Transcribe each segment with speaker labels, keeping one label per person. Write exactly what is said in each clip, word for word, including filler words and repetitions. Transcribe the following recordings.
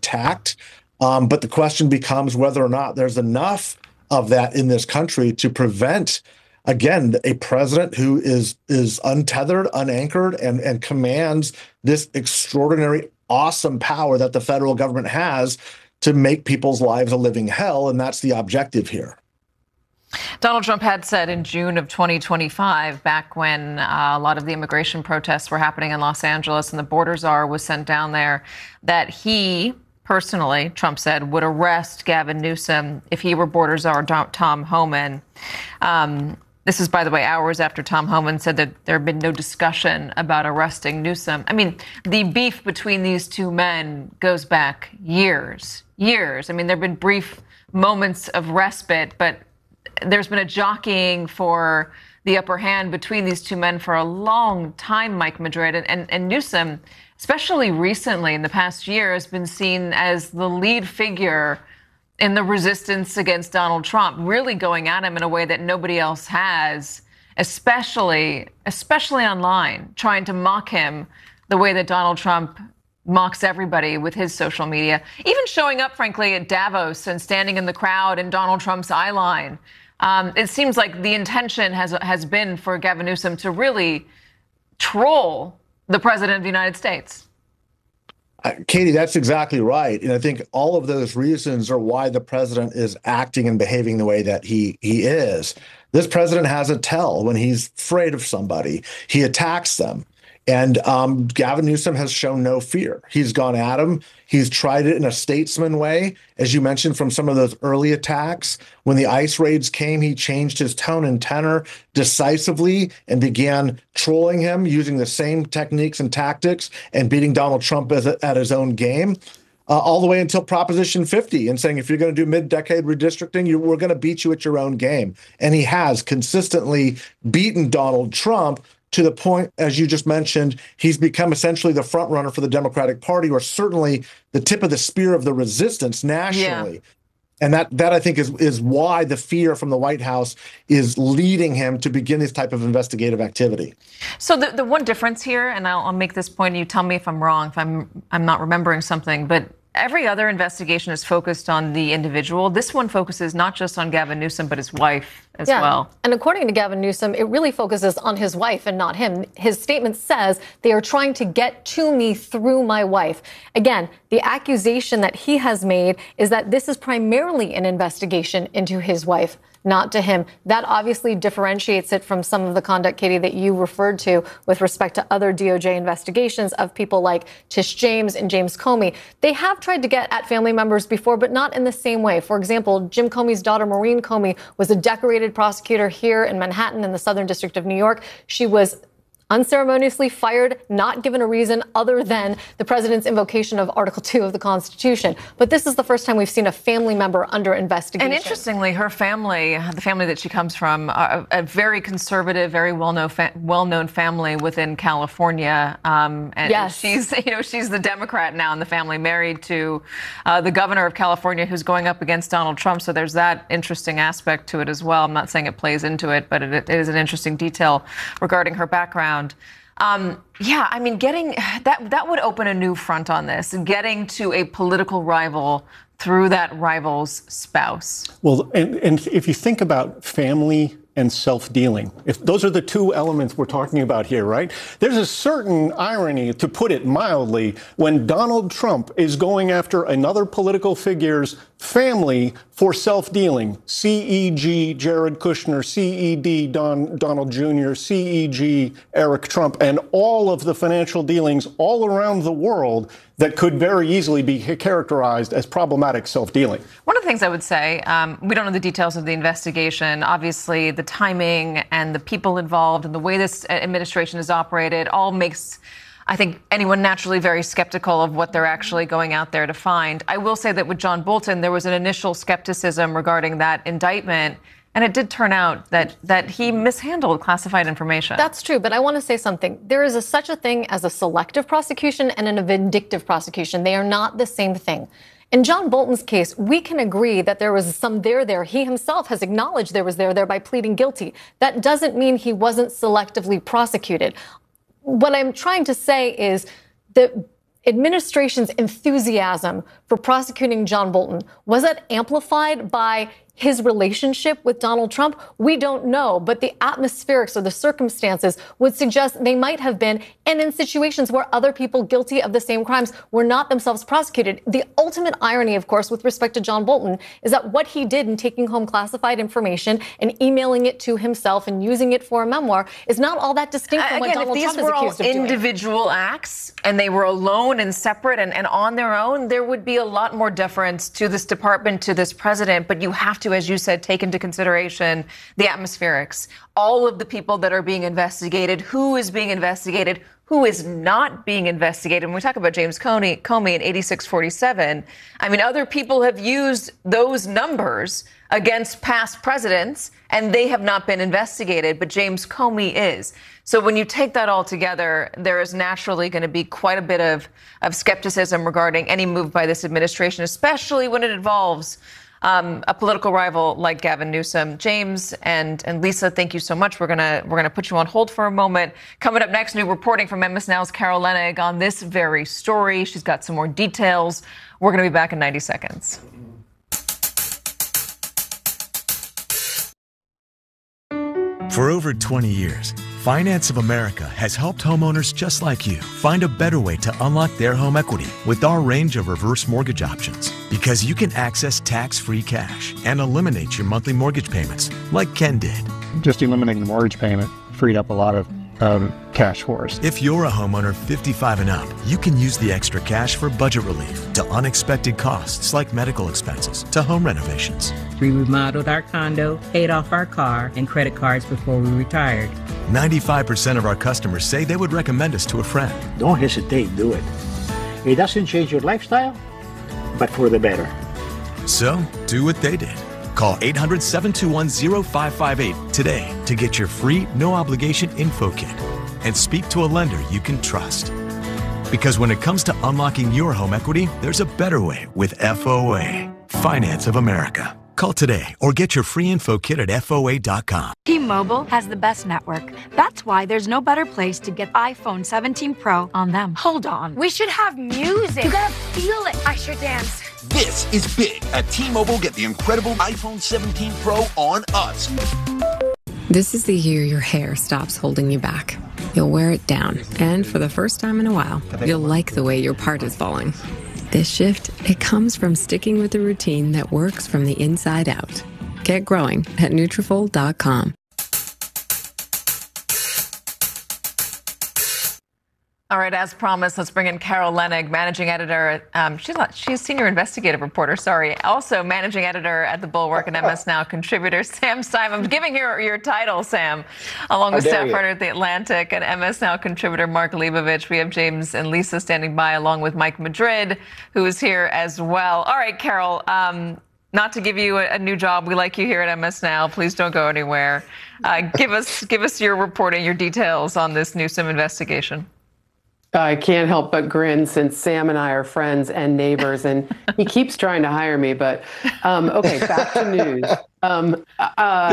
Speaker 1: attacked. Um, but the question becomes whether or not there's enough of that in this country to prevent, again, a president who is is untethered, unanchored, and, and commands this extraordinary, awesome power that the federal government has to make people's lives a living hell. And that's the objective here.
Speaker 2: Donald Trump had said in June of twenty twenty-five, back when uh, a lot of the immigration protests were happening in Los Angeles and the border czar was sent down there, that he personally, Trump said, would arrest Gavin Newsom if he were border czar Tom Homan. Um, this is, by the way, hours after Tom Homan said that there had been no discussion about arresting Newsom. I mean, the beef between these two men goes back years, years. I mean, there have been brief moments of respite, but there's been a jockeying for the upper hand between these two men for a long time, Mike Madrid. And, and, and Newsom, especially recently in the past year, has been seen as the lead figure in the resistance against Donald Trump, really going at him in a way that nobody else has, especially, especially online, trying to mock him the way that Donald Trump mocks everybody with his social media, even showing up, frankly, at Davos and standing in the crowd in Donald Trump's eye line. Um, it seems like the intention has has been for Gavin Newsom to really troll the president of the United States.
Speaker 1: Uh, Katie, that's exactly right. And I think all of those reasons are why the president is acting and behaving the way that he he is. This president has a tell when he's afraid of somebody. He attacks them. And um, Gavin Newsom has shown no fear. He's gone at him. He's tried it in a statesman way. As you mentioned, from some of those early attacks, when the ICE raids came, he changed his tone and tenor decisively and began trolling him using the same techniques and tactics and beating Donald Trump as a, at his own game. Uh, all the way until Proposition fifty and saying, if you're going to do mid-decade redistricting, you, we're going to beat you at your own game. And he has consistently beaten Donald Trump to the point, as you just mentioned, he's become essentially the front runner for the Democratic Party, or certainly the tip of the spear of the resistance nationally. Yeah. And that, that I think, is, is why the fear from the White House is leading him to begin this type of investigative activity.
Speaker 2: So the, the one difference here, and I'll, I'll make this point, and you tell me if I'm wrong, if I'm I'm not remembering something, but every other investigation is focused on the individual. This one focuses not just on Gavin Newsom, but his wife as
Speaker 3: yeah.
Speaker 2: well.
Speaker 3: And according to Gavin Newsom, it really focuses on his wife and not him. His statement says they are trying to get to me through my wife. Again, the accusation that he has made is that this is primarily an investigation into his wife, not to him. That obviously differentiates it from some of the conduct, Katie, that you referred to with respect to other D O J investigations of people like Tish James and James Comey. They have tried to get at family members before, but not in the same way. For example, Jim Comey's daughter, Maureen Comey, was a decorated prosecutor here in Manhattan in the Southern District of New York. She was unceremoniously fired, not given a reason other than the president's invocation of Article two of the Constitution. But this is the first time we've seen a family member under investigation.
Speaker 2: And interestingly, her family, the family that she comes from, a, a very conservative, very well-known, fa- well-known family within California. Um, and
Speaker 3: yes.
Speaker 2: she's, you know, she's the Democrat now in the family, married to uh, the governor of California, who's going up against Donald Trump. So there's that interesting aspect to it as well. I'm not saying it plays into it, but it, it is an interesting detail regarding her background. Um, yeah, I mean, getting that that would open a new front on this, getting to a political rival through that rival's spouse.
Speaker 4: Well, and, and if you think about family and self-dealing, if those are the two elements we're talking about here, right? There's a certain irony, to put it mildly, when Donald Trump is going after another political figure's family for self-dealing. C E G Jared Kushner, C E D Don, Donald Junior, C E G Eric Trump, and all of the financial dealings all around the world that could very easily be characterized as problematic self-dealing.
Speaker 2: One of the things I would say, um, we don't know the details of the investigation. Obviously, the timing and the people involved and the way this administration is operated all makes, I think, anyone naturally very skeptical of what they're actually going out there to find. I will say that with John Bolton, there was an initial skepticism regarding that indictment. And it did turn out that that he mishandled classified information.
Speaker 3: That's true, but I want to say something. There is a, such a thing as a selective prosecution and a vindictive prosecution. They are not the same thing. In John Bolton's case, we can agree that there was some there there. He himself has acknowledged there was there there by pleading guilty. That doesn't mean he wasn't selectively prosecuted. What I'm trying to say is that administration's enthusiasm for prosecuting John Bolton, was that amplified by his relationship with Donald Trump? We don't know, but the atmospherics or the circumstances would suggest they might have been, and in situations where other people guilty of the same crimes were not themselves prosecuted. The ultimate irony, of course, with respect to John Bolton, is that what he did in taking home classified information and emailing it to himself and using it for a memoir is not all that distinct from
Speaker 2: uh,
Speaker 3: what
Speaker 2: again,
Speaker 3: Donald
Speaker 2: if
Speaker 3: Trump
Speaker 2: these
Speaker 3: is
Speaker 2: were all
Speaker 3: accused of doing.
Speaker 2: individual acts and they were alone and separate and, and on their own, there would be a lot more deference to this department, to this president. But you have to, as you said, take into consideration the atmospherics, all of the people that are being investigated, who is being investigated, who is not being investigated. When we talk about James Comey, Comey at eighty-six forty-seven, I mean, other people have used those numbers against past presidents, and they have not been investigated, but James Comey is. So when you take that all together, there is naturally going to be quite a bit of, of skepticism regarding any move by this administration, especially when it involves Um, a political rival like Gavin Newsom. James and, and Lisa, thank you so much. We're gonna we're gonna put you on hold for a moment. Coming up next, new reporting from M S Now's Carol Leonnig on this very story. She's got some more details. We're gonna be back in ninety seconds.
Speaker 5: For over twenty years, Finance of America has helped homeowners just like you find a better way to unlock their home equity with our range of reverse mortgage options. Because you can access tax-free cash and eliminate your monthly mortgage payments like Ken did.
Speaker 6: Just eliminating the mortgage payment freed up a lot of um, cash for us.
Speaker 5: If you're a homeowner fifty-five and up, you can use the extra cash for budget relief to unexpected costs like medical expenses to home renovations.
Speaker 7: We remodeled our condo, paid off our car and credit cards before we retired.
Speaker 5: ninety-five percent of our customers say they would recommend us to a friend.
Speaker 8: Don't hesitate, do it. It doesn't change your lifestyle, but for the better.
Speaker 5: So, do what they did. Call eight hundred, seven two one, zero five five eight today to get your free, no-obligation info kit and speak to a lender you can trust. Because when it comes to unlocking your home equity, there's a better way with F O A. Finance of America. Call today or get your free info kit at F O A dot com.
Speaker 9: T-Mobile has the best network. That's why there's no better place to get iPhone seventeen Pro on them. Hold on.
Speaker 10: We should have music. You gotta feel it. I sure dance.
Speaker 11: This is big. At T-Mobile, get the incredible iPhone seventeen Pro on us.
Speaker 12: This is the year your hair stops holding you back. You'll wear it down, and for the first time in a while, you'll like the way your part is falling. This shift, it comes from sticking with a routine that works from the inside out. Get growing at Nutrafol dot com.
Speaker 2: All right, as promised, let's bring in Carol Leonnig, managing editor. Um, she's not, she's senior investigative reporter, sorry. Also managing editor at The Bulwark and M S Now contributor Sam Simon. I'm giving your, your title, Sam, along with staff writer at The Atlantic and M S Now contributor Mark Leibovich. We have James and Lisa standing by, along with Mike Madrid, who is here as well. All right, Carol, um, not to give you a, a new job. We like you here at M S Now. Please don't go anywhere. Uh, give us give us your reporting, your details on this Newsom investigation.
Speaker 13: I can't help but grin since Sam and I are friends and neighbors, and he keeps trying to hire me. But um, okay, back to news. Um, uh,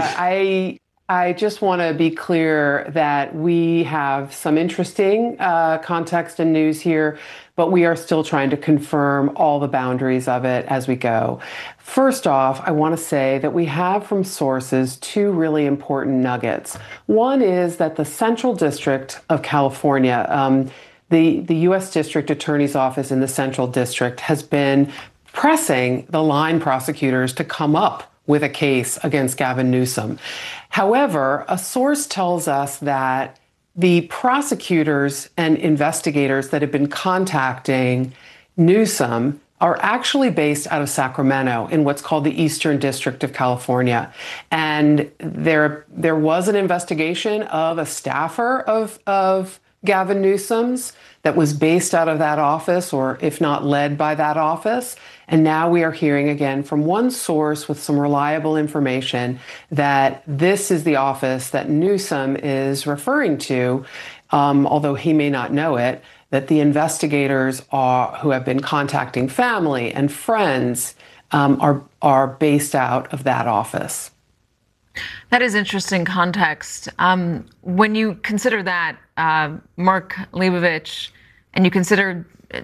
Speaker 13: I I just want to be clear that we have some interesting uh, context and news here, but we are still trying to confirm all the boundaries of it as we go. First off, I want to say that we have from sources two really important nuggets. One is that the Central District of California, um, The, the U S District Attorney's Office in the Central District has been pressing the line prosecutors to come up with a case against Gavin Newsom. However, a source tells us that the prosecutors and investigators that have been contacting Newsom are actually based out of Sacramento in what's called the Eastern District of California. And there, there was an investigation of a staffer of, of Gavin Newsom's that was based out of that office, or if not led by that office. And now we are hearing again from one source with some reliable information that this is the office that Newsom is referring to, um, although he may not know it, that the investigators are, who have been contacting family and friends um, are, are based out of that office.
Speaker 2: That is interesting context. Um, when you consider that, uh, Mark Leibovich, and you consider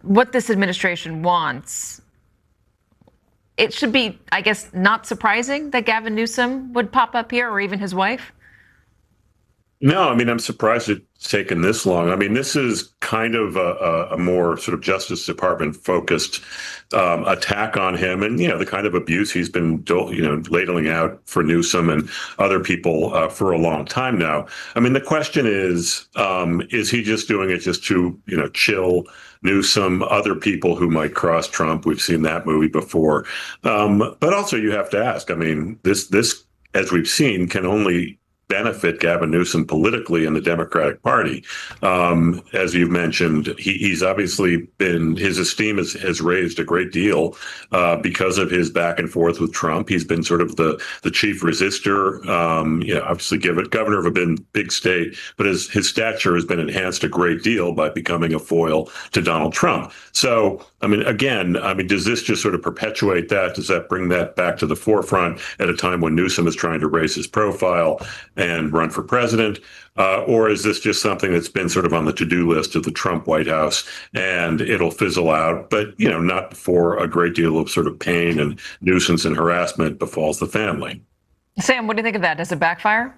Speaker 2: what this administration wants, it should be, I guess, not surprising that Gavin Newsom would pop up here, or even his wife.
Speaker 14: No, I mean, I'm surprised it's taken this long. I mean, this is kind of a, a more sort of Justice Department focused um, attack on him, and you know the kind of abuse he's been, you know, ladling out for Newsom and other people uh, for a long time now. I mean, the question is, um, is he just doing it just to, you know, chill Newsom, other people who might cross Trump? We've seen that movie before, um, but also you have to ask. I mean, this this, as we've seen, can only benefit Gavin Newsom politically in the Democratic Party. Um, as you've mentioned, he, he's obviously been, his esteem has, has raised a great deal uh, because of his back and forth with Trump. He's been sort of the, the chief resistor, um, you know, obviously given, governor of a big, big state, but his, his stature has been enhanced a great deal by becoming a foil to Donald Trump. So, I mean, again, I mean, does this just sort of perpetuate that? Does that bring that back to the forefront at a time when Newsom is trying to raise his profile and run for president? Uh, or is this just something that's been sort of on the to-do list of the Trump White House and it'll fizzle out, but, you know, not before a great deal of sort of pain and nuisance and harassment befalls the family?
Speaker 2: Sam, what do you think of that? Does it backfire?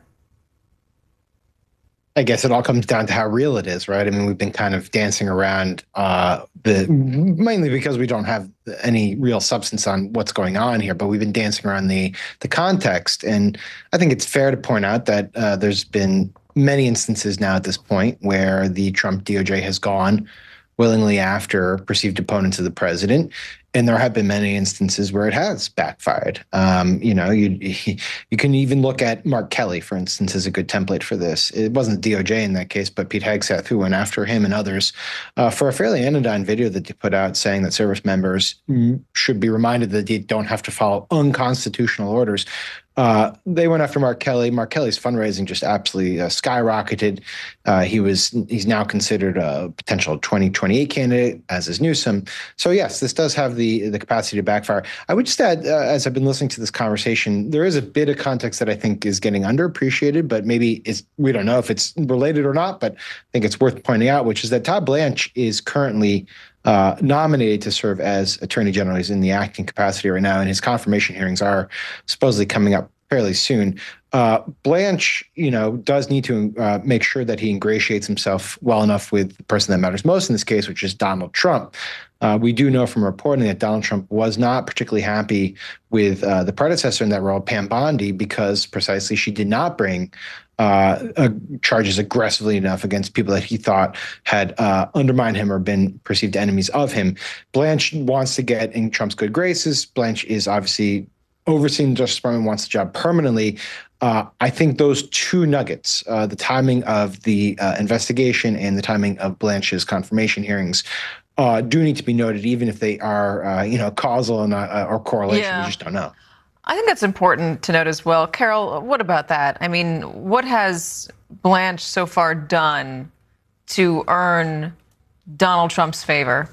Speaker 15: I guess it all comes down to how real it is, right? I mean, we've been kind of dancing around uh, the, mainly because we don't have any real substance on what's going on here, but we've been dancing around the the context. And I think it's fair to point out that uh, there's been many instances now at this point where the Trump D O J has gone willingly after perceived opponents of the president. And there have been many instances where it has backfired. Um, you know, you you can even look at Mark Kelly, for instance, as a good template for this. It wasn't the D O J in that case, but Pete Hegseth, who went after him and others uh, for a fairly anodyne video that they put out saying that service members should be reminded that they don't have to follow unconstitutional orders. Uh, they went after Mark Kelly. Mark Kelly's fundraising just absolutely uh, skyrocketed. Uh, he was he's now considered a potential twenty twenty-eight candidate, as is Newsom. So yes, this does have the the capacity to backfire. I would just add, uh, as I've been listening to this conversation, there is a bit of context that I think is getting underappreciated, but maybe it's, we don't know if it's related or not, but I think it's worth pointing out, which is that Todd Blanche is currently Uh, nominated to serve as Attorney General. He's in the acting capacity right now, and his confirmation hearings are supposedly coming up fairly soon. Uh, Blanche, you know, does need to uh, make sure that he ingratiates himself well enough with the person that matters most in this case, which is Donald Trump. Uh, we do know from reporting that Donald Trump was not particularly happy with uh, the predecessor in that role, Pam Bondi, because precisely she did not bring uh, uh, charges aggressively enough against people that he thought had uh, undermined him or been perceived enemies of him. Blanche wants to get in Trump's good graces. Blanche is obviously overseeing the Justice Department, wants the job permanently. Uh, I think those two nuggets, uh, the timing of the uh, investigation and the timing of Blanche's confirmation hearings, uh, do need to be noted, even if they are, uh, you know, causal or, not, uh, or correlation. Yeah. We just don't know.
Speaker 2: I think that's important to note as well. Carol, what about that? I mean, what has Blanche so far done to earn Donald Trump's favor?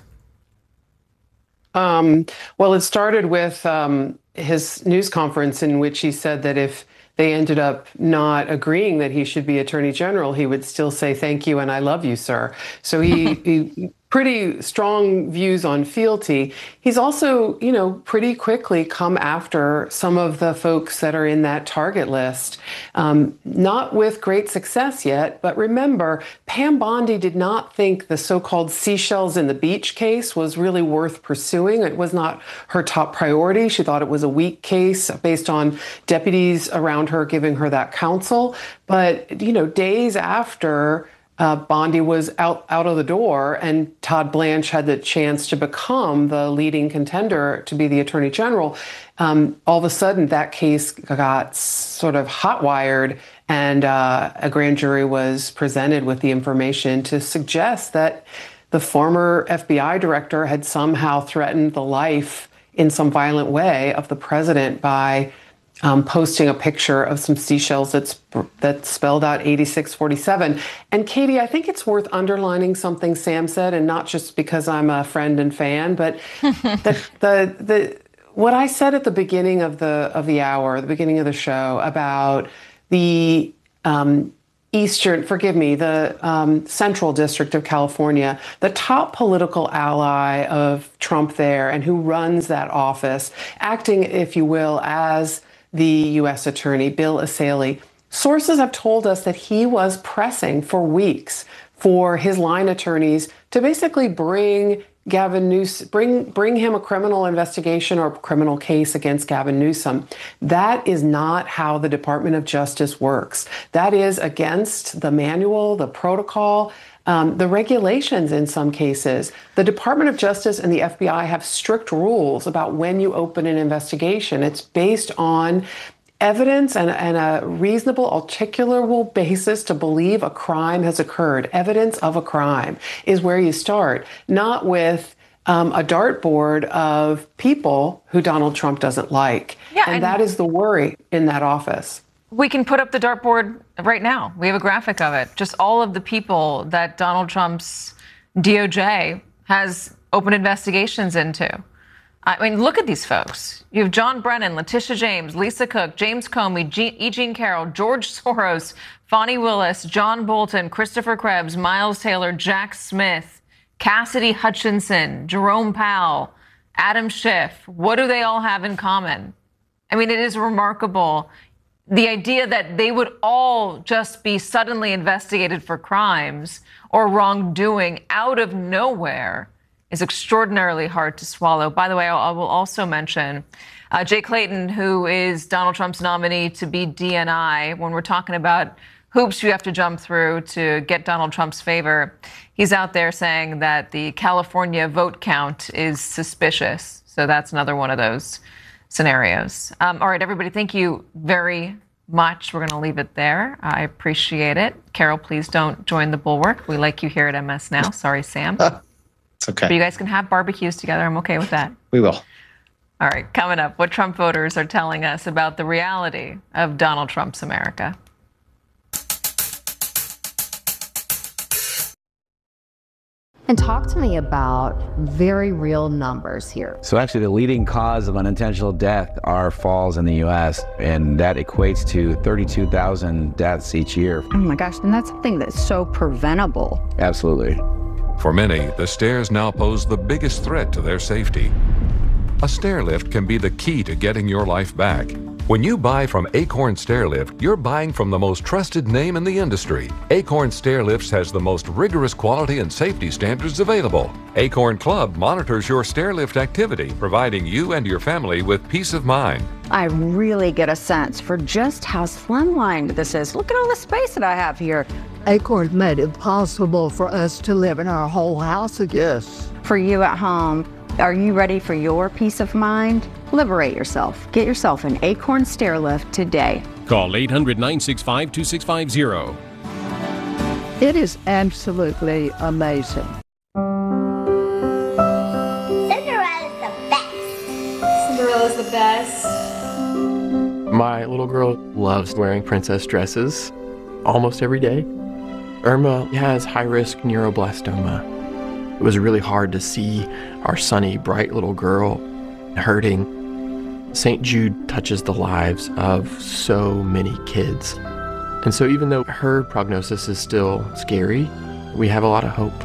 Speaker 13: Um, well, it started with um, his news conference in which he said that if they ended up not agreeing that he should be Attorney General, he would still say, thank you and I love you, sir. So he, he pretty strong views on fealty. He's also, you know, pretty quickly come after some of the folks that are in that target list. Um, not with great success yet, but remember, Pam Bondi did not think the so-called seashells in the beach case was really worth pursuing. It was not her top priority. She thought it was a weak case based on deputies around her giving her that counsel. But, you know, days after Uh, Bondi was out, out of the door and Todd Blanche had the chance to become the leading contender to be the Attorney General. Um, all of a sudden, that case got sort of hot-wired and uh, a grand jury was presented with the information to suggest that the former F B I director had somehow threatened the life in some violent way of the president by Um, posting a picture of some seashells that's that spelled out eighty-six forty-seven. And Katie, I think it's worth underlining something Sam said, and not just because I'm a friend and fan, but the, the the what I said at the beginning of the of the hour, the beginning of the show about the um, Eastern, forgive me, the um, Central District of California, the top political ally of Trump there and who runs that office, acting, if you will, as the U S attorney, Bill Essayli. Sources have told us that he was pressing for weeks for his line attorneys to basically bring Gavin Newsom, bring bring him a criminal investigation or a criminal case against Gavin Newsom. That is not how the Department of Justice works. That is against the manual, the protocol, um, the regulations in some cases. The Department of Justice and the F B I have strict rules about when you open an investigation. It's based on evidence and, and a reasonable, articulable basis to believe a crime has occurred. Evidence of a crime is where you start, not with um, a dartboard of people who Donald Trump doesn't like.
Speaker 2: Yeah,
Speaker 13: and,
Speaker 2: and
Speaker 13: that is the worry in that office.
Speaker 2: We can put up the dartboard right now. We have a graphic of it. Just all of the people that Donald Trump's D O J has opened investigations into. I mean, look at these folks. You have John Brennan, Letitia James, Lisa Cook, James Comey, G- E. Jean Carroll, George Soros, Fonnie Willis, John Bolton, Christopher Krebs, Miles Taylor, Jack Smith, Cassidy Hutchinson, Jerome Powell, Adam Schiff. What do they all have in common? I mean, it is remarkable. The idea that they would all just be suddenly investigated for crimes or wrongdoing out of nowhere is extraordinarily hard to swallow. By the way, I will also mention uh, Jay Clayton, who is Donald Trump's nominee to be D N I. When we're talking about hoops you have to jump through to get Donald Trump's favor, he's out there saying that the California vote count is suspicious. So that's another one of those scenarios. Um, all right, everybody, thank you very much. We're going to leave it there. I appreciate it. Carol, please don't join the bulwark. We like you here at M S Now. Sorry, Sam.
Speaker 15: It's okay.
Speaker 2: But you guys can have barbecues together. I'm okay with that.
Speaker 15: We will.
Speaker 2: All right, coming up, what Trump voters are telling us about the reality of Donald Trump's America.
Speaker 16: And talk to me about very real numbers here.
Speaker 17: So actually the leading cause of unintentional death are falls in the U S, and that equates to thirty-two thousand deaths each year.
Speaker 16: Oh my gosh, and that's something that's so preventable.
Speaker 17: Absolutely.
Speaker 18: For many, the stairs now pose the biggest threat to their safety. A stair lift can be the key to getting your life back. When you buy from Acorn Stairlift, you're buying from the most trusted name in the industry. Acorn Stairlifts has the most rigorous quality and safety standards available. Acorn Club monitors your stairlift activity, providing you and your family with peace of mind.
Speaker 16: I really get a sense for just how slimlined this is. Look at all the space that I have here.
Speaker 19: Acorn made it possible for us to live in our whole house again. Yes.
Speaker 16: For you at home, are you ready for your peace of mind? Liberate yourself. Get yourself an Acorn Stairlift today.
Speaker 20: Call eight hundred, nine six five, two six five zero.
Speaker 19: It is absolutely amazing.
Speaker 10: Cinderella's the best.
Speaker 21: Cinderella's the best.
Speaker 22: My little girl loves wearing princess dresses almost every day. Irma has high-risk neuroblastoma. It was really hard to see our sunny, bright little girl hurting. Saint Jude touches the lives of so many kids. And so even though her prognosis is still scary, we have a lot of hope.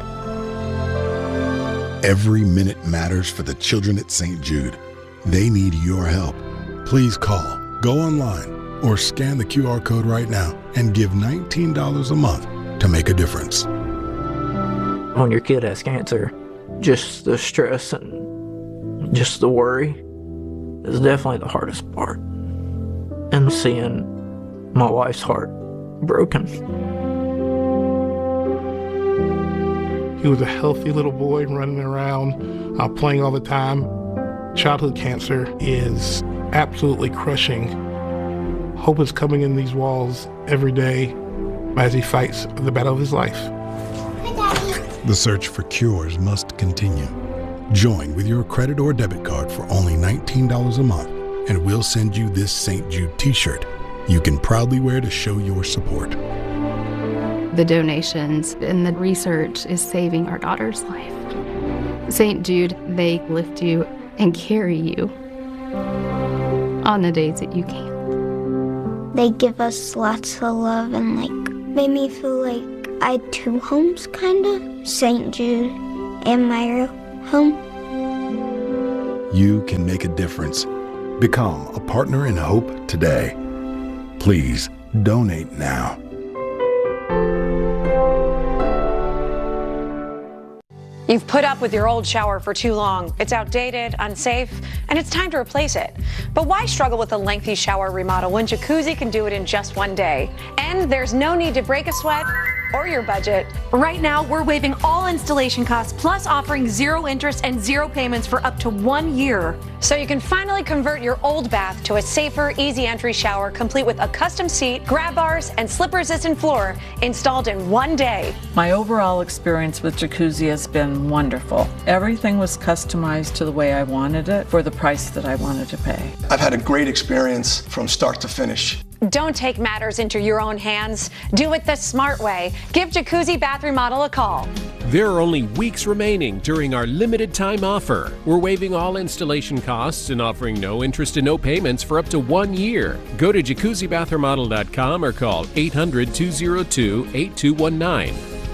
Speaker 23: Every minute matters for the children at Saint Jude. They need your help. Please call, go online, or scan the Q R code right now and give nineteen dollars a month to make a difference.
Speaker 24: When your kid has cancer, just the stress and just the worry is definitely the hardest part. And seeing my wife's heart broken.
Speaker 25: He was a healthy little boy running around, uh, playing all the time. Childhood cancer is absolutely crushing. Hope is coming in these walls every day as he fights the battle of his life.
Speaker 23: The search for cures must continue. Join with your credit or debit card for only nineteen dollars a month, and we'll send you this Saint Jude t-shirt you can proudly wear to show your support.
Speaker 26: The donations and the research is saving our daughter's life. Saint Jude, they lift you and carry you on the days that you can't.
Speaker 10: They give us lots of love and like
Speaker 1: made me feel like I had two homes, kind of. Saint Jude and my home.
Speaker 23: You can make a difference. Become a partner in hope today. Please donate now.
Speaker 3: You've put up with your old shower for too long. It's outdated, unsafe, and it's time to replace it. But why struggle with a lengthy shower remodel when Jacuzzi can do it in just one day? And there's no need to break a sweat or your budget.
Speaker 4: Right now, we're waiving all installation costs, plus offering zero interest and zero payments for up to one year.
Speaker 3: So you can finally convert your old bath to a safer, easy entry shower, complete with a custom seat, grab bars, and slip-resistant floor installed in one day.
Speaker 6: My overall experience with Jacuzzi has been wonderful. Everything was customized to the way I wanted it for the price that I wanted to pay.
Speaker 7: I've had a great experience from start to finish.
Speaker 3: Don't take matters into your own hands. Do it the smart way. Give Jacuzzi Bath Remodel a call.
Speaker 20: There are only weeks remaining during our limited time offer. We're waiving all installation costs and offering no interest and no payments for up to one year. Go to jacuzzi bath remodel dot com or call eight hundred, two oh two, eight two one nine.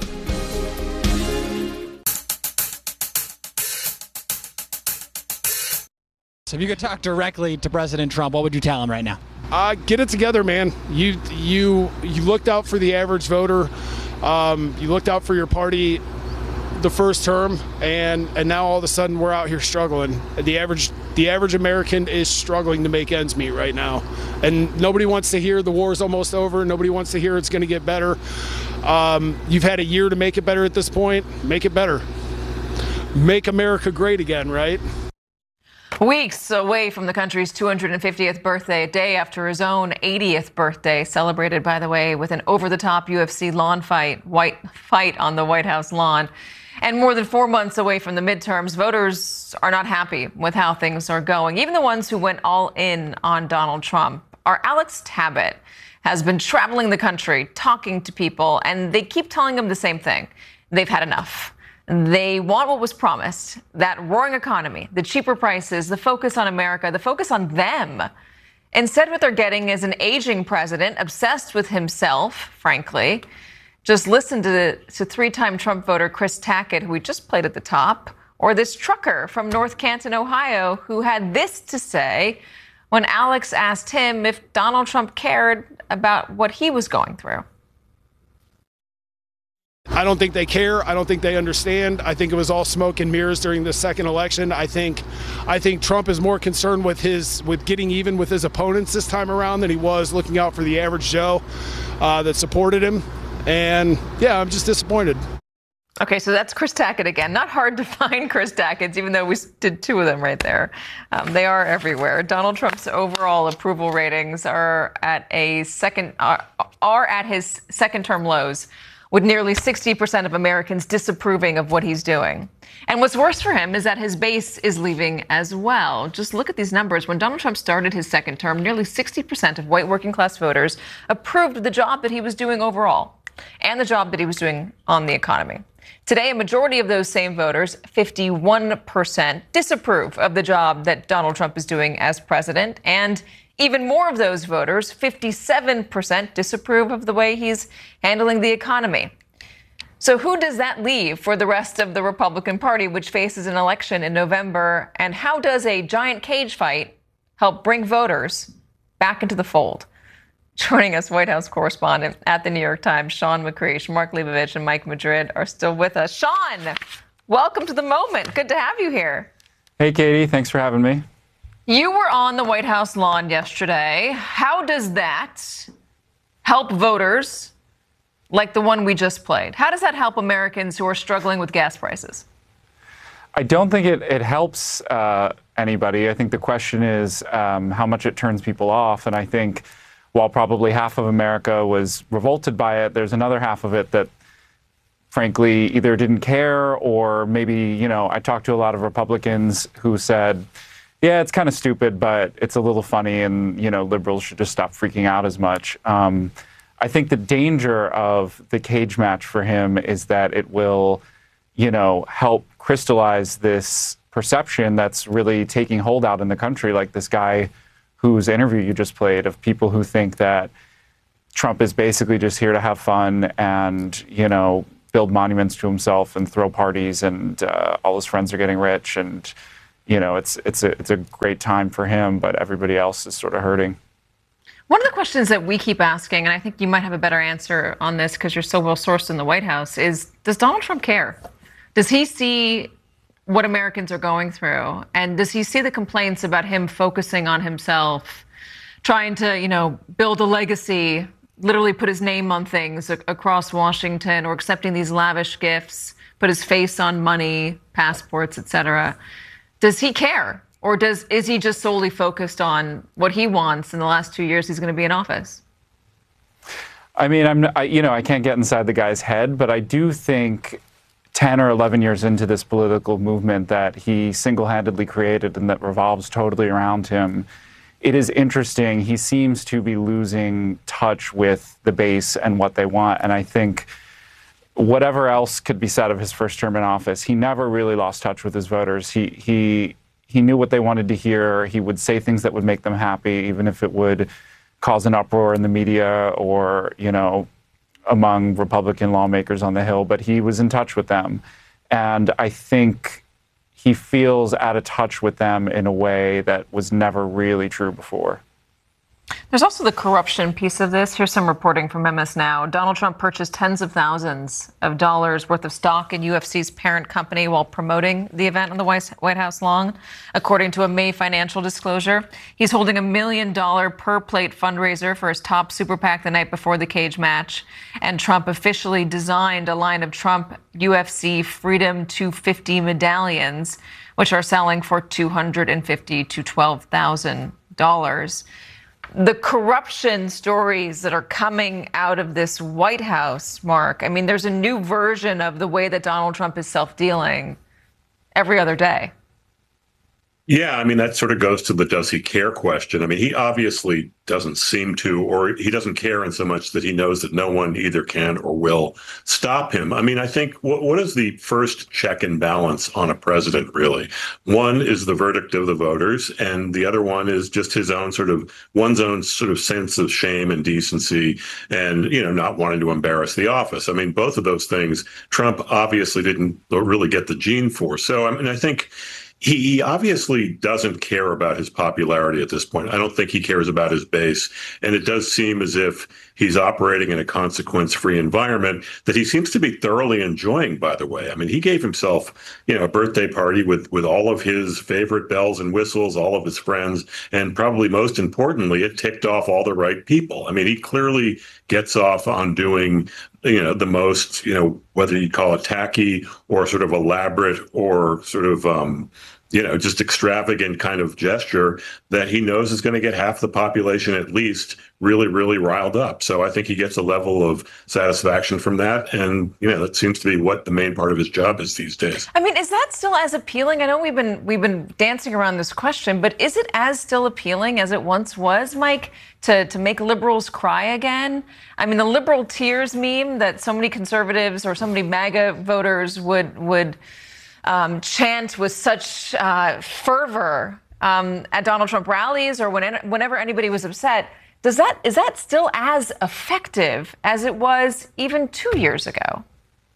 Speaker 21: So if you could talk directly to President Trump, what would you tell him right now?
Speaker 25: Uh, get it together, man. You you you looked out for the average voter. Um, you looked out for your party the first term, and and now all of a sudden we're out here struggling. The average the average American is struggling to make ends meet right now, and nobody wants to hear the war's almost over. Nobody wants to hear it's going to get better. Um, you've had a year to make it better at this point. Make it better. Make America great again, right?
Speaker 2: Weeks away from the country's two hundred fiftieth birthday, a day after his own eightieth birthday, celebrated, by the way, with an over-the-top U F C lawn fight, white fight on the White House lawn. And more than four months away from the midterms, voters are not happy with how things are going. Even the ones who went all in on Donald Trump. Our Alex Tabbitt has been traveling the country, talking to people, and they keep telling him the same thing. They've had enough. They want what was promised, that roaring economy, the cheaper prices, the focus on America, the focus on them. Instead, what they're getting is an aging president obsessed with himself, frankly. Just listen to, the, to three-time Trump voter Chris Tackett, who we just played at the top, or this trucker from North Canton, Ohio, who had this to say when Alex asked him if Donald Trump cared about what he was going through.
Speaker 25: I don't think they care. I don't think they understand. I think it was all smoke and mirrors during the second election. I think I think Trump is more concerned with his with getting even with his opponents this time around than he was looking out for the average Joe uh, that supported him. And yeah, I'm just disappointed.
Speaker 2: Okay, so that's Chris Tackett again. Not hard to find Chris Tacketts, even though we did two of them right there. Um, they are everywhere. Donald Trump's overall approval ratings are at a second are, are at his second term lows, with nearly sixty percent of Americans disapproving of what he's doing. And what's worse for him is that his base is leaving as well. Just look at these numbers. When Donald Trump started his second term, nearly sixty percent of white working class voters approved of the job that he was doing overall and the job that he was doing on the economy. Today, a majority of those same voters, fifty-one percent, disapprove of the job that Donald Trump is doing as president. And even more of those voters, fifty-seven percent, disapprove of the way he's handling the economy. So who does that leave for the rest of the Republican Party, which faces an election in November? And how does a giant cage fight help bring voters back into the fold? Joining us, White House correspondent at the New York Times, Sean McCreesh, Mark Leibovich, and Mike Madrid are still with us. Sean, welcome to the moment. Good to have you here.
Speaker 27: Hey, Katie. Thanks for having me.
Speaker 2: You were on the White House lawn yesterday. How does that help voters like the one we just played? How does that help Americans who are struggling with gas prices?
Speaker 27: I don't think it, it helps uh, anybody. I think the question is um, how much it turns people off. And I think while probably half of America was revolted by it, there's another half of it that frankly either didn't care or maybe, you know, I talked to a lot of Republicans who said, yeah, it's kind of stupid, but it's a little funny, and, you know, liberals should just stop freaking out as much. Um, I think the danger of the cage match for him is that it will, you know, help crystallize this perception that's really taking hold out in the country, like this guy whose interview you just played, of people who think that Trump is basically just here to have fun and, you know, build monuments to himself and throw parties, and uh, all his friends are getting rich, and you know, it's it's a it's a great time for him, but everybody else is sort of hurting.
Speaker 2: One of the questions that we keep asking, and I think you might have a better answer on this because you're so well sourced in the White House, is does Donald Trump care? Does he see what Americans are going through, and does he see the complaints about him focusing on himself, trying to, you know, build a legacy, literally put his name on things across Washington, or accepting these lavish gifts, put his face on money, passports, et cetera. Does he care? Or does is he just solely focused on what he wants in the last two years he's going to be in office?
Speaker 27: I mean, I'm, I, you know, I can't get inside the guy's head, but I do think ten or eleven years into this political movement that he single-handedly created and that revolves totally around him, it is interesting. He seems to be losing touch with the base and what they want. And I think whatever else could be said of his first term in office, he never really lost touch with his voters. He he he knew what they wanted to hear. He would say things that would make them happy, even if it would cause an uproar in the media or, you know, among Republican lawmakers on the Hill. But he was in touch with them. And I think he feels out of touch with them in a way that was never really true before.
Speaker 2: There's also the corruption piece of this. Here's some reporting from M S Now. Donald Trump purchased tens of thousands of dollars worth of stock in U F C's parent company while promoting the event on the White House lawn, according to a May financial disclosure. He's holding a million dollar per plate fundraiser for his top super PAC the night before the cage match. And Trump officially designed a line of Trump U F C Freedom two fifty medallions, which are selling for two hundred fifty thousand to twelve thousand dollars. The corruption stories that are coming out of this White House, Mark, I mean, there's a new version of the way that Donald Trump is self-dealing every other day.
Speaker 5: Yeah, I mean, that sort of goes to the does he care question. I mean, he obviously doesn't seem to, or he doesn't care in so much that he knows that no one either can or will stop him. I mean, I think what, what is the first check and balance on a president, really? One is the verdict of the voters, and the other one is just his own sort of, one's own sort of sense of shame and decency and, you know, not wanting to embarrass the office. I mean, both of those things, Trump obviously didn't really get the gene for. So, I mean, I think he obviously doesn't care about his popularity at this point. I don't think he cares about his base. And it does seem as if he's operating in a consequence-free environment that he seems to be thoroughly enjoying, by the way. I mean, he gave himself, you know, a birthday party with, with all of his favorite bells and whistles, all of his friends, and probably most importantly, it ticked off all the right people. I mean, he clearly gets off on doing, you know, the most, you know, whether you call it tacky or sort of elaborate or sort of, um, you know, just extravagant kind of gesture that he knows is going to get half the population at least really, really riled up. So I think he gets a level of satisfaction from that. And, you know, that seems to be what the main part of his job is these days.
Speaker 2: I mean, is that still as appealing? I know we've been we've been dancing around this question, but is it as still appealing as it once was, Mike, to, to make liberals cry again? I mean, the liberal tears meme that so many conservatives or so many MAGA voters would would um, chant with such uh, fervor um, at Donald Trump rallies or when, whenever anybody was upset. Does that is that still as effective as it was even two years ago?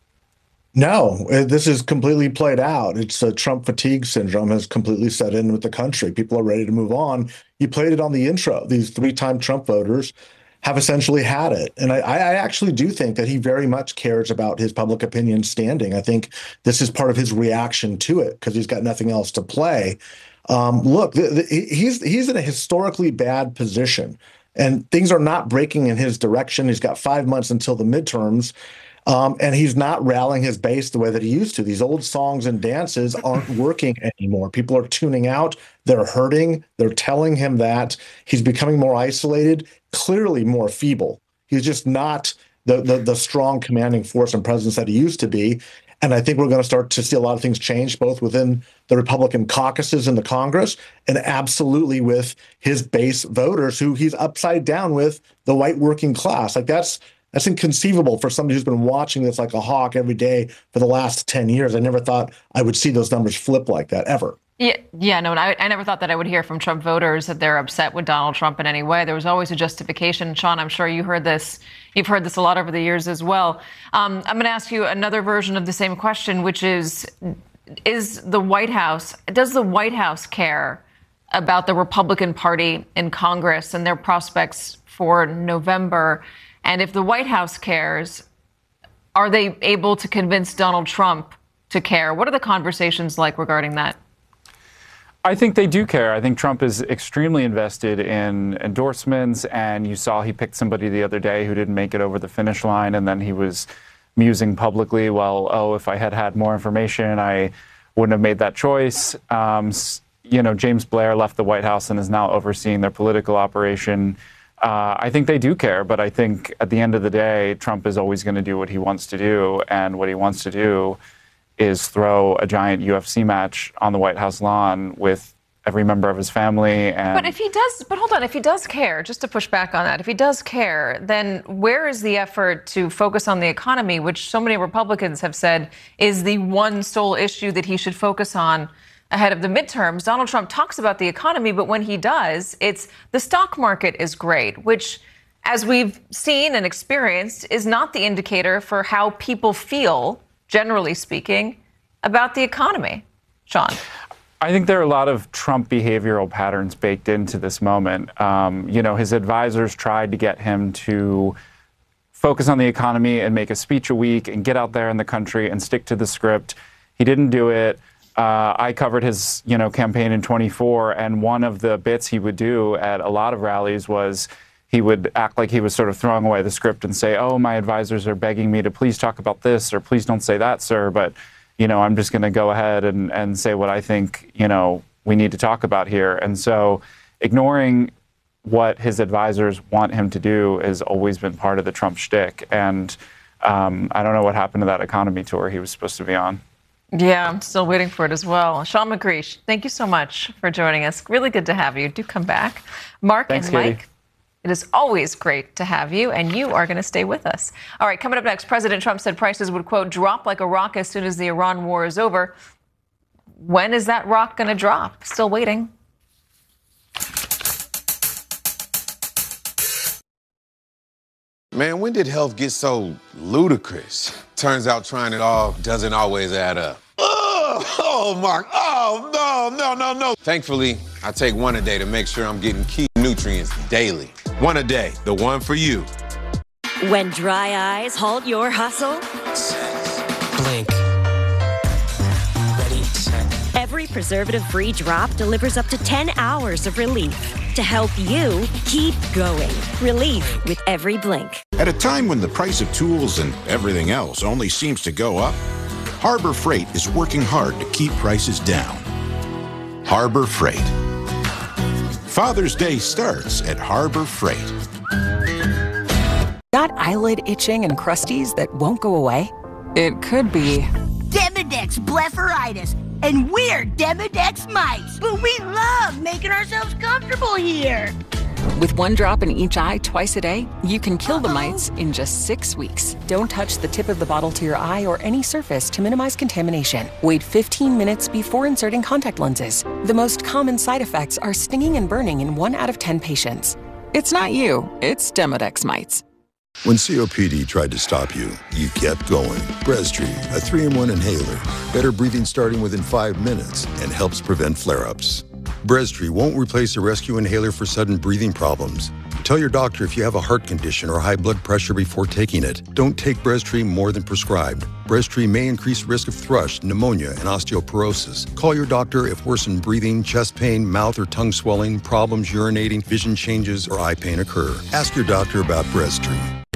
Speaker 8: No, this is completely played out. It's a Trump fatigue syndrome has completely set in with the country. People are ready to move on. You played it on the intro. These three-time Trump voters have essentially had it. And I, I actually do think that he very much cares about his public opinion standing. I think this is part of his reaction to it because he's got nothing else to play. Um, look, the, the, he's he's in a historically bad position. And things are not breaking in his direction. He's got five months until the midterms, um, and he's not rallying his base the way that he used to. These old songs and dances aren't working anymore. People are tuning out. They're hurting. They're telling him that. He's becoming more isolated, clearly more feeble. He's just not the, the, the strong commanding force and presence that he used to be. And I think we're going to start to see a lot of things change, both within the Republican caucuses in the Congress and absolutely with his base voters who he's upside down with the white working class. Like that's that's inconceivable for somebody who's been watching this like a hawk every day for the last ten years. I never thought I would see those numbers flip like that ever.
Speaker 2: Yeah, yeah, no, and I, I never thought that I would hear from Trump voters that they're upset with Donald Trump in any way. There was always a justification. Sean, I'm sure you heard this. You've heard this a lot over the years as well. Um, I'm going to ask you another version of the same question, which is, is the White House, does the White House care about the Republican Party in Congress and their prospects for November? And if the White House cares, are they able to convince Donald Trump to care? What are the conversations like regarding that?
Speaker 27: I think they do care. I think Trump is extremely invested in endorsements, and you saw he picked somebody the other day who didn't make it over the finish line, and then he was musing publicly, well, oh, if I had had more information, I wouldn't have made that choice. Um, you know, James Blair left the White House and is now overseeing their political operation. Uh, I think they do care, but I think at the end of the day, Trump is always going to do what he wants to do, and what he wants to do is throw a giant U F C match on the White House lawn with every member of his family. And
Speaker 2: but if he does, but hold on, if he does care, just to push back on that, if he does care, then where is the effort to focus on the economy, which so many Republicans have said is the one sole issue that he should focus on ahead of the midterms? Donald Trump talks about the economy, but when he does, it's the stock market is great, which, as we've seen and experienced, is not the indicator for how people feel, generally speaking, about the economy. Sean?
Speaker 27: I think there are a lot of Trump behavioral patterns baked into this moment. Um, you know, his advisors tried to get him to focus on the economy and make a speech a week and get out there in the country and stick to the script. He didn't do it. Uh, I covered his, you know, campaign in twenty-four, and one of the bits he would do at a lot of rallies was he would act like he was sort of throwing away the script and say, oh, my advisors are begging me to please talk about this, or please don't say that, sir. But, you know, I'm just going to go ahead and, and say what I think, you know, we need to talk about here. And so ignoring what his advisors want him to do has always been part of the Trump shtick. And um, I don't know what happened to that economy tour he was supposed to be on.
Speaker 2: Yeah, I'm still waiting for it as well. Sean McGreish, thank you so much for joining us. Really good to have you. Do come back. Mark
Speaker 27: Thanks,
Speaker 2: and Mike.
Speaker 27: Katie.
Speaker 2: It is always great to have you, and you are going to stay with us. All right, coming up next, President Trump said prices would, quote, drop like a rock as soon as the Iran war is over. When is that rock going to drop? Still waiting.
Speaker 9: Man, when did health get so ludicrous? Turns out trying it all doesn't always add up. Oh, oh, Mark. Oh, no, no, no, no. Thankfully, I take one a day to make sure I'm getting key nutrients daily. One a day, the one for you.
Speaker 11: When dry eyes halt your hustle.
Speaker 12: Blink. Ready, set.
Speaker 11: Every preservative-free drop delivers up to ten hours of relief to help you keep going. Relief with every blink.
Speaker 13: At a time when the price of tools and everything else only seems to go up, Harbor Freight is working hard to keep prices down. Harbor Freight. Father's Day starts at Harbor Freight.
Speaker 14: Got eyelid itching and crusties that won't go away? It could be
Speaker 10: Demodex blepharitis, and we're Demodex mites, but we love making ourselves comfortable here.
Speaker 14: With one drop in each eye twice a day, you can kill the mites in just six weeks. Don't touch the tip of the bottle to your eye or any surface to minimize contamination. Wait fifteen minutes before inserting contact lenses. The most common side effects are stinging and burning in one out of ten patients. It's not you, it's Demodex mites.
Speaker 15: When C O P D tried to stop you, you kept going. Breztri, a three in one inhaler. Better breathing starting within five minutes and helps prevent flare-ups. Breztri won't replace a rescue inhaler for sudden breathing problems. Tell your doctor if you have a heart condition or high blood pressure before taking it. Don't take Breztri more than prescribed. Breztri may increase risk of thrush, pneumonia, and osteoporosis. Call your doctor if worsened breathing, chest pain, mouth or tongue swelling, problems urinating, vision changes, or eye pain occur. Ask your doctor about Breztri.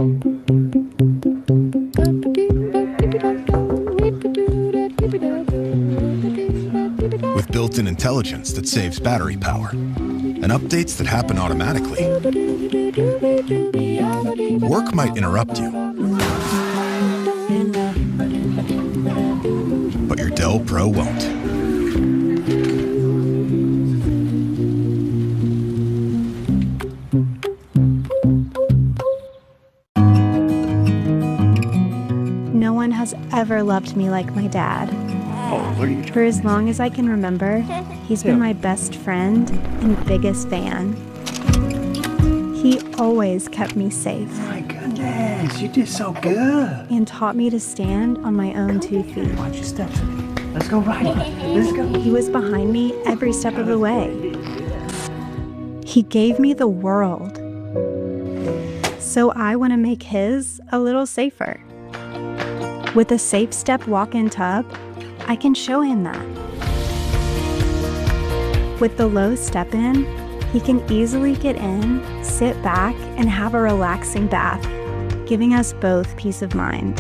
Speaker 17: With built-in intelligence that saves battery power and updates that happen automatically, work might interrupt you, but your Dell Pro won't.
Speaker 28: No one has ever loved me like my dad.
Speaker 1: For as long as I can remember, he's been my best friend and biggest fan. He always kept me safe.
Speaker 16: My goodness, you did so good.
Speaker 1: And taught me to stand on my own two feet.
Speaker 16: Watch your steps. Let's go right. Let's go.
Speaker 1: He was behind me every step of the way. He gave me the world. So I want to make his a little safer. With a Safe Step walk-in tub, I can show him that. With the low step-in, he can easily get in, sit back, and have a relaxing bath, giving us both peace of mind.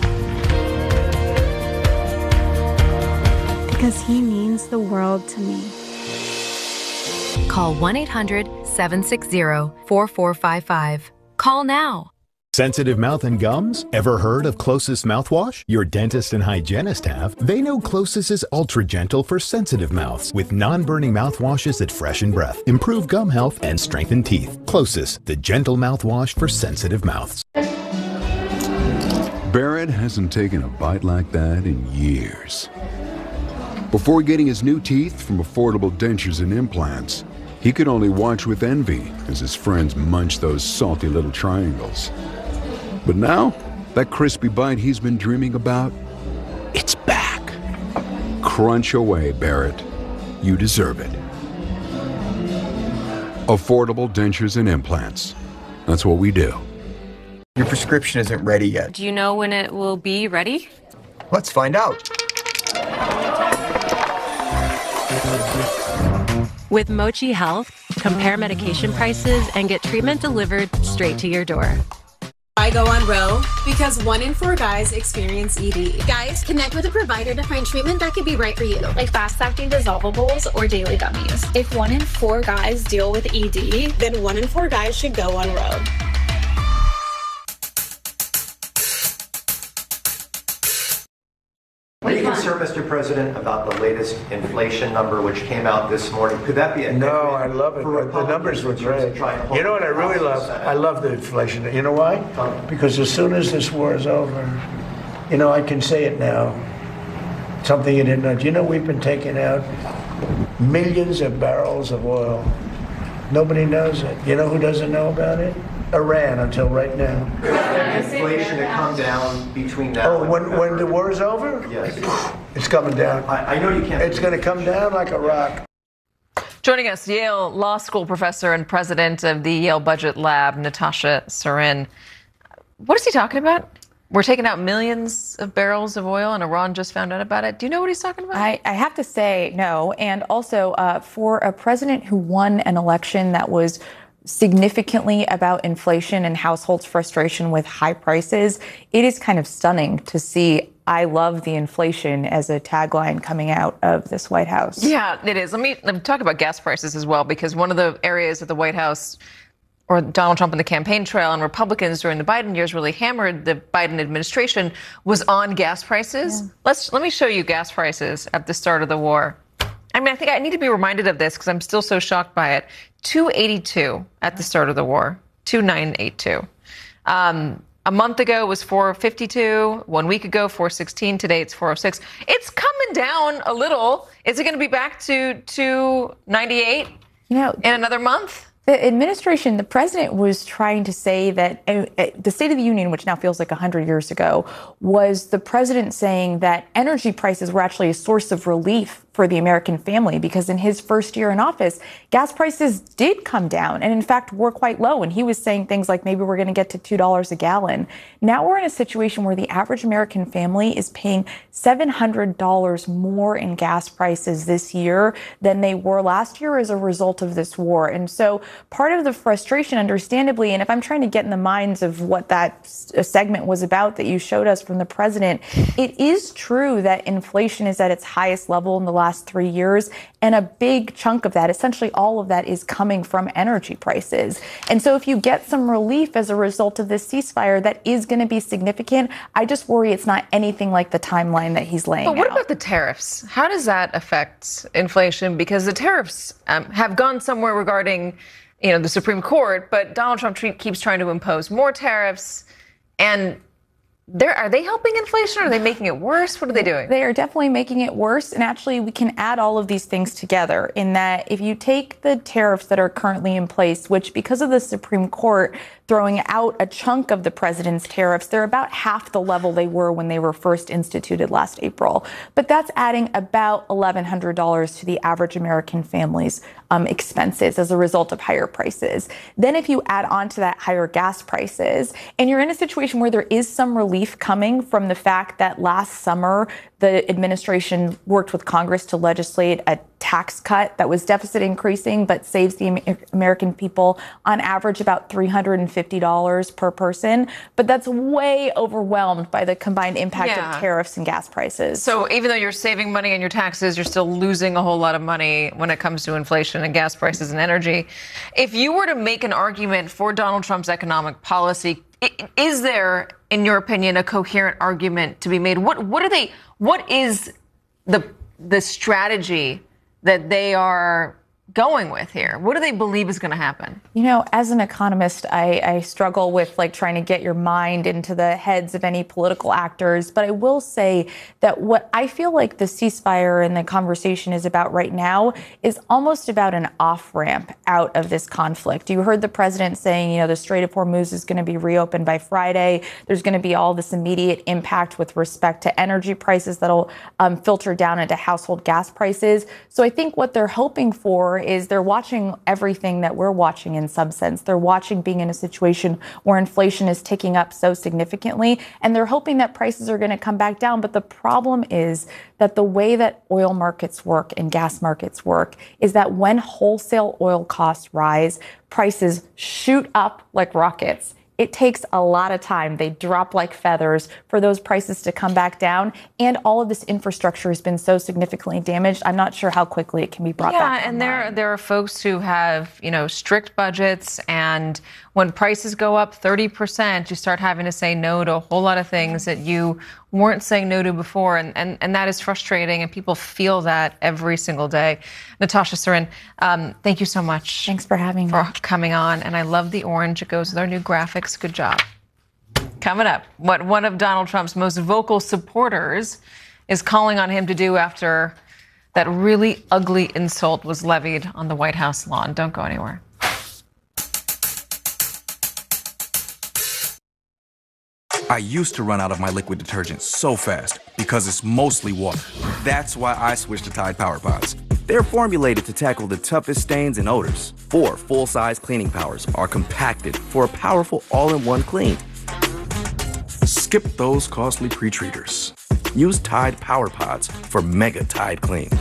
Speaker 1: Because he means the world to me.
Speaker 18: Call one eight hundred seven six zero four four five five. Call now.
Speaker 19: Sensitive mouth and gums? Ever heard of Closest mouthwash? Your dentist and hygienist have. They know Closest is ultra gentle for sensitive mouths with non-burning mouthwashes that freshen breath, improve gum health, and strengthen teeth. Closest, the gentle mouthwash for sensitive mouths.
Speaker 22: Barrett hasn't taken a bite like that in years. Before getting his new teeth from Affordable Dentures and Implants, he could only watch with envy as his friends munched those salty little triangles. But now, that crispy bite he's been dreaming about, it's back. Crunch away, Barrett. You deserve it. Affordable Dentures and Implants. That's what we do.
Speaker 24: Your prescription isn't ready yet.
Speaker 26: Do you know when it will be ready?
Speaker 24: Let's find out.
Speaker 26: With Mochi Health, compare medication prices and get treatment delivered straight to your door.
Speaker 28: I go on Roe because one in four guys experience E D.
Speaker 29: Guys, connect with a provider to find treatment that could be right for you, like fast-acting dissolvables or daily gummies. If one in four guys deal with E D,
Speaker 28: then one in four guys should go on Roe.
Speaker 30: Are you concerned, Mister President, about the latest inflation number which came out this morning? Could that be a
Speaker 16: No, I love it. The numbers were great. You know what I really love? I love the inflation. You know why? Because as soon as this war is over, you know, I can say it now. Something you didn't know. Do you know we've been taking out millions of barrels of oil? Nobody knows it. You know who doesn't know about it? Iran until right now.
Speaker 30: Inflation to come down between now
Speaker 16: Oh, when, when the war is over?
Speaker 30: Yes.
Speaker 16: It's coming down.
Speaker 30: I, I know you can't.
Speaker 16: It's going to come down like a rock.
Speaker 2: Joining us, Yale Law School professor and president of the Yale Budget Lab, Natasha Surin. What is he talking about? We're taking out millions of barrels of oil, and Iran just found out about it. Do you know what he's talking about?
Speaker 31: I, I have to say no. And also, uh, for a president who won an election that was significantly about inflation and households' frustration with high prices, it is kind of stunning to see "I love the inflation" as a tagline coming out of this White House.
Speaker 2: Yeah, it is. Let me, let me talk about gas prices as well, because one of the areas that the White House or Donald Trump on the campaign trail and Republicans during the Biden years really hammered the Biden administration was on gas prices. Yeah. Let's let me show you gas prices at the start of the war. I mean, I think I need to be reminded of this because I'm still so shocked by it. two eighty-two at the start of the war, two nine eight two. Um, a month ago was four fifty-two. One week ago, four sixteen. Today it's four oh six. It's coming down a little. Is it going to be back to two ninety-eight
Speaker 31: you know,
Speaker 2: in another month?
Speaker 31: The administration, the president was trying to say that uh, the State of the Union, which now feels like one hundred years ago, was the president saying that energy prices were actually a source of relief for the American family, because in his first year in office, gas prices did come down and in fact were quite low. And he was saying things like maybe we're going to get to two dollars a gallon. Now we're in a situation where the average American family is paying seven hundred dollars more in gas prices this year than they were last year as a result of this war. And so part of the frustration, understandably, and if I'm trying to get in the minds of what that segment was about that you showed us from the president, it is true that inflation is at its highest level in the last three years. And a big chunk of that, essentially all of that, is coming from energy prices. And so if you get some relief as a result of this ceasefire, that is going to be significant. I just worry it's not anything like the timeline that he's laying out.
Speaker 2: But what about the tariffs? How does that affect inflation? Because the tariffs um, have gone somewhere regarding, you know, the Supreme Court, but Donald Trump keeps trying to impose more tariffs. And they're, are they helping inflation or are they making it worse? What are they doing?
Speaker 31: They are definitely making it worse. And actually, we can add all of these things together in that if you take the tariffs that are currently in place, which because of the Supreme Court throwing out a chunk of the president's tariffs, they're about half the level they were when they were first instituted last April. But that's adding about eleven hundred dollars to the average American family's um, expenses as a result of higher prices. Then if you add on to that higher gas prices, and you're in a situation where there is some relief coming from the fact that last summer the administration worked with Congress to legislate a tax cut that was deficit increasing but saves the American people on average about three hundred fifty dollars per person. But that's way overwhelmed by the combined impact
Speaker 2: Yeah.
Speaker 31: of tariffs and gas prices.
Speaker 2: So even though you're saving money on your taxes, you're still losing a whole lot of money when it comes to inflation and gas prices and energy. If you were to make an argument for Donald Trump's economic policy, i- is there, in your opinion, a coherent argument to be made? What what are they? What is the the strategy that they are going with here? What do they believe is going to happen?
Speaker 31: You know, as an economist, I, I struggle with like trying to get your mind into the heads of any political actors. But I will say that what I feel like the ceasefire and the conversation is about right now is almost about an off-ramp out of this conflict. You heard the president saying, you know, the Strait of Hormuz is going to be reopened by Friday. There's going to be all this immediate impact with respect to energy prices that'll um, filter down into household gas prices. So I think what they're hoping for is they're watching everything that we're watching in some sense. They're watching being in a situation where inflation is ticking up so significantly, and they're hoping that prices are going to come back down. But the problem is that the way that oil markets work and gas markets work is that when wholesale oil costs rise, prices shoot up like rockets. It takes a lot of time. They drop like feathers for those prices to come back down. And all of this infrastructure has been so significantly damaged. I'm not sure how quickly it can be brought
Speaker 2: yeah,
Speaker 31: back.
Speaker 2: Yeah, and there there are folks who have, you know, strict budgets, and when prices go up thirty percent, you start having to say no to a whole lot of things that you weren't saying no to before, and, and, and that is frustrating, and people feel that every single day. Natasha Surin, um, thank you so much.
Speaker 31: Thanks for having me.
Speaker 2: For coming on, and I love the orange. It goes with our new graphics. Good job. Coming up, what one of Donald Trump's most vocal supporters is calling on him to do after that really ugly insult was levied on the White House lawn. Don't go anywhere.
Speaker 3: I used to run out of my liquid detergent so fast because it's mostly water. That's why I switched to Tide Power Pods. They're formulated to tackle the toughest stains and odors. Four full-size cleaning powers are compacted for a powerful all-in-one clean. Skip those costly pre-treaters. Use Tide Power Pods for Mega Tide Clean.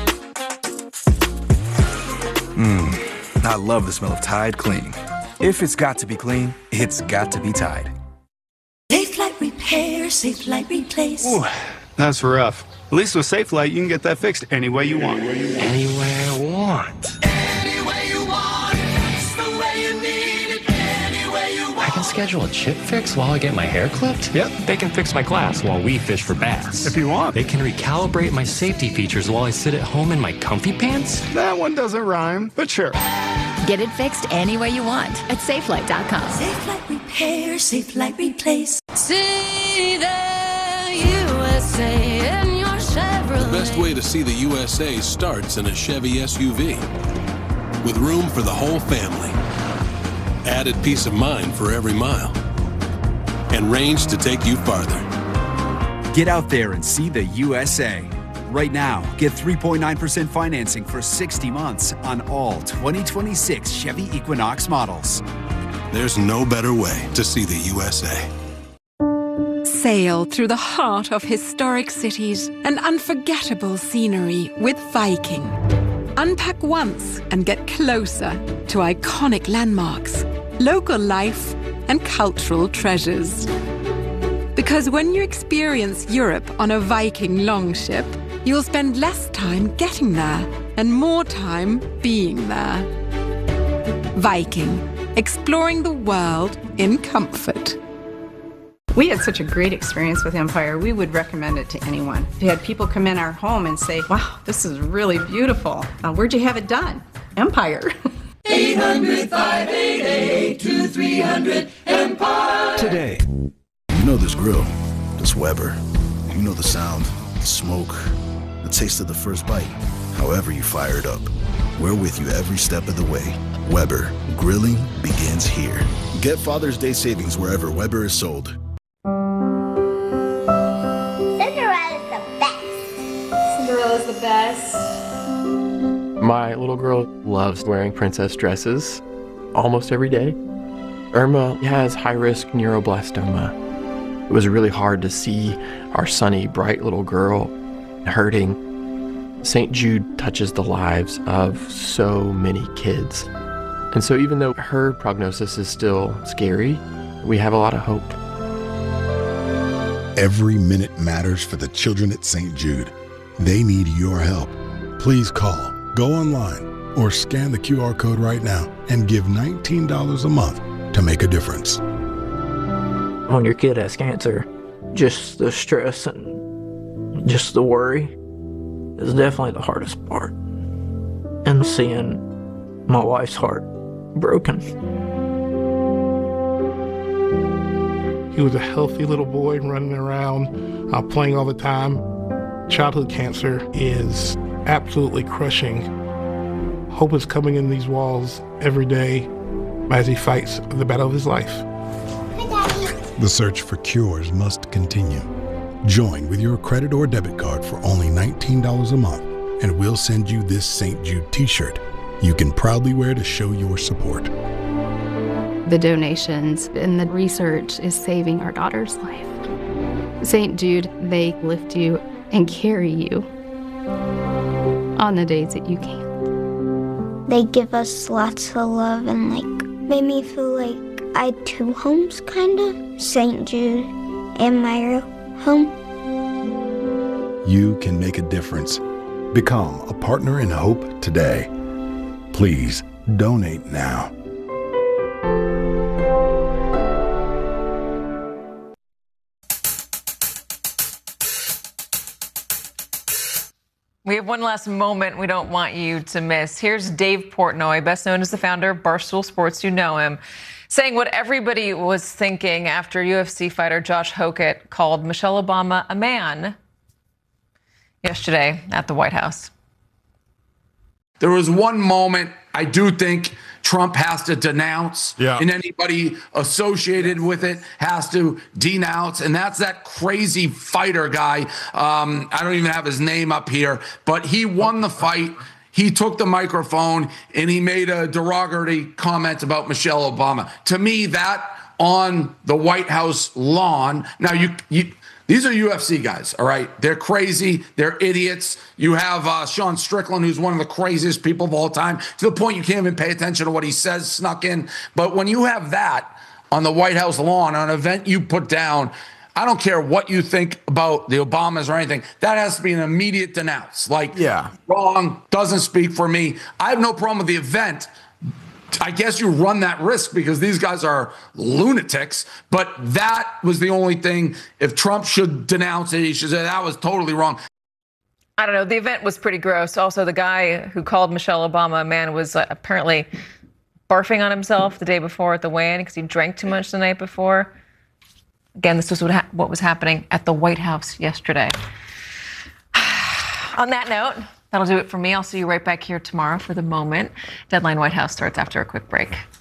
Speaker 3: Mmm, I love the smell of Tide Clean. If it's got to be clean, it's got to be Tide.
Speaker 10: Safelite Repair, Safelite Replace.
Speaker 4: Ooh, that's rough. At least with Safelite, you can get that fixed any way you want.
Speaker 12: Any way I want.
Speaker 10: Any way you want. It's the way you need it. Any way you want.
Speaker 12: I can schedule a chip fix while I get my hair clipped?
Speaker 4: Yep.
Speaker 12: They can fix my glass while we fish for bass.
Speaker 4: If you want.
Speaker 12: They can recalibrate my safety features while I sit at home in my comfy pants?
Speaker 4: That one doesn't rhyme, but sure.
Speaker 5: Get it fixed any way you want at Safelite dot com.
Speaker 10: Safelite Repair, Safelite Replace.
Speaker 6: See the U S A in your Chevrolet.
Speaker 7: The best way to see the U S A starts in a Chevy S U V. With room for the whole family. Added peace of mind for every mile. And range to take you farther.
Speaker 8: Get out there and see the U S A. Right now, get three point nine percent financing for sixty months on all twenty twenty-six Chevy Equinox models.
Speaker 7: There's no better way to see the U S A.
Speaker 20: Sail through the heart of historic cities and unforgettable scenery with Viking. Unpack once and get closer to iconic landmarks, local life, and cultural treasures. Because when you experience Europe on a Viking longship, you'll spend less time getting there and more time being there. Viking, exploring the world in comfort.
Speaker 21: We had such a great experience with Empire, we would recommend it to anyone. We had people come in our home and say, wow, this is really beautiful. Uh, where'd you have it done? Empire.
Speaker 10: eight hundred, five eight eight, two three hundred, Empire.
Speaker 23: Today,
Speaker 1: know this grill, this Weber. You know the sound, the smoke, the taste of the first bite. However you fire it up, we're with you every step of the way. Weber, grilling begins here. Get Father's Day savings wherever Weber is sold.
Speaker 10: Cinderella's the best.
Speaker 28: Cinderella's the best.
Speaker 9: My little girl loves wearing princess dresses almost every day. Irma has high-risk neuroblastoma. It was really hard to see our sunny, bright little girl hurting. Saint Jude touches the lives of so many kids. And so even though her prognosis is still scary, we have a lot of hope.
Speaker 11: Every minute matters for the children at Saint Jude. They need your help. Please call, go online, or scan the Q R code right now and give nineteen dollars a month to make a difference.
Speaker 13: When your kid has cancer, just the stress and just the worry is definitely the hardest part. And seeing my wife's heart broken.
Speaker 14: He was a healthy little boy running around, uh, playing all the time. Childhood cancer is absolutely crushing. Hope is coming in these walls every day as he fights the battle of his life.
Speaker 11: The search for cures must continue. Join with your credit or debit card for only nineteen dollars a month, and we'll send you this Saint Jude t-shirt you can proudly wear to show your support.
Speaker 15: The donations and the research is saving our daughter's life. Saint Jude, they lift you and carry you on the days that you can't.
Speaker 17: They give us lots of love and like made me feel like I had two homes, kind of. Saint Jude and my home.
Speaker 11: You can make a difference. Become a partner in hope today. Please donate now.
Speaker 2: We have one last moment we don't want you to miss. Here's Dave Portnoy, best known as the founder of Barstool Sports. You know him, saying what everybody was thinking after U F C fighter Josh Hokett called Michelle Obama a man yesterday at the White House.
Speaker 18: There was one moment I do think Trump has to denounce,
Speaker 23: yeah.
Speaker 18: and anybody associated with it has to denounce, and that's that crazy fighter guy. Um, I don't even have his name up here, but he won the fight. He took the microphone and he made a derogatory comment about Michelle Obama. To me, that on the White House lawn. Now, you, you these are U F C guys, all right? They're crazy. They're idiots. You have uh, Sean Strickland, who's one of the craziest people of all time, to the point you can't even pay attention to what he says snuck in. But when you have that on the White House lawn, on an event you put down, I don't care what you think about the Obamas or anything. That has to be an immediate denounce. Like, yeah, wrong, doesn't speak for me. I have no problem with the event. I guess you run that risk because these guys are lunatics, but that was the only thing. If Trump should denounce it, he should say that was totally wrong.
Speaker 2: I don't know. The event was pretty gross. Also, the guy who called Michelle Obama a man was uh, apparently barfing on himself the day before at the weigh-in because he drank too much the night before. Again, this was what, ha- what was happening at the White House yesterday. On that note, that'll do it for me. I'll see you right back here tomorrow for The Moment. Deadline White House starts after a quick break.